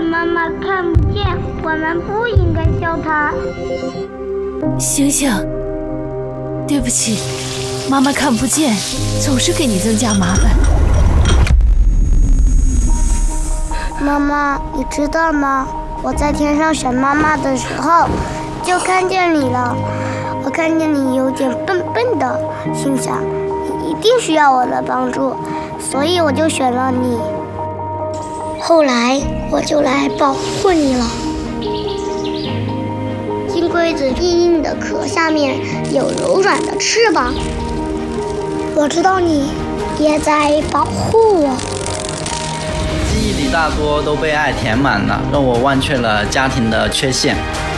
妈妈看不见，我们不应该笑她。 星星，对不起，妈妈看不见，总是给你增加麻烦。 妈妈，你知道吗？我在天上选妈妈的时候，就看见你了。我看见你有点笨笨的，心想你一定需要我的帮助，所以我就选了你。后来我就来保护你了。金龟子硬硬的壳下面有柔软的翅膀，我知道你也在保护我。 记忆里大多都被爱填满了，让我忘却了家庭的缺陷。